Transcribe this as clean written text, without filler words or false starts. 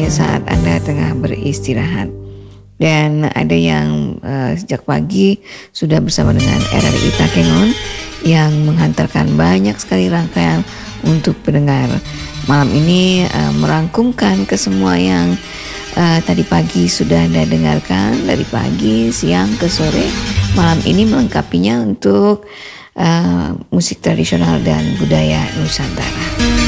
saat Anda tengah beristirahat. Dan ada yang sejak pagi sudah bersama dengan RRI Takengon yang menghantarkan banyak sekali rangkaian untuk pendengar. Malam ini merangkumkan ke semua yang tadi pagi sudah Anda dengarkan, dari pagi, siang ke sore. Malam ini melengkapinya untuk musik tradisional dan budaya Nusantara.